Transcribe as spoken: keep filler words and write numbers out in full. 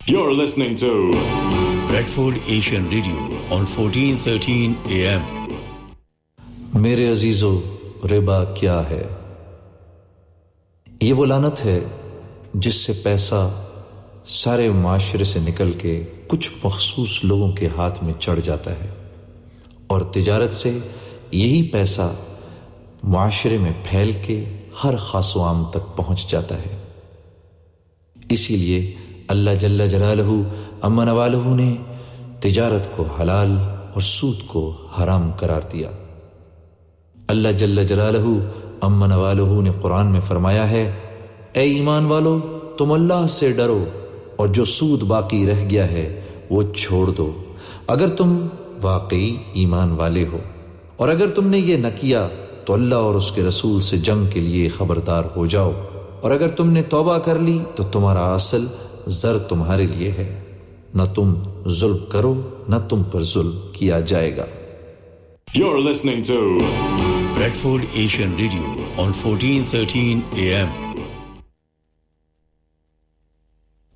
You're listening to Bradford Asian Radio on fourteen thirteen A M. میرے عزیزو، ربا کیا ہے؟ یہ وہ لعنت ہے جس سے پیسہ سارے معاشرے سے نکل کے کچھ مخصوص لوگوں کے ہاتھ میں چڑھ جاتا ہے، اور تجارت سے یہی پیسہ معاشرے میں پھیل کے ہر خاص و عام تک پہنچ جاتا ہے۔ اسی لیے اللہ جل جلالہ عما نوالہ نے تجارت کو حلال اور سود کو حرام قرار دیا۔ اللہ جل جلالہ عما نوالہ نے قرآن میں فرمایا ہے، اے ایمان والو، تم اللہ سے ڈرو اور جو سود باقی رہ گیا ہے وہ چھوڑ دو، اگر تم واقعی ایمان والے ہو، اور اگر تم نے یہ نہ کیا تو اللہ اور اس کے رسول سے جنگ کے لیے خبردار ہو جاؤ، اور اگر تم نے توبہ کر لی تو تمہارا اصل زر تمہارے لیے ہے، نہ تم ظلم کرو نہ تم پر ظلم کیا جائے گا۔ You're listening to Bradford Asian Radio on fourteen thirteen A M.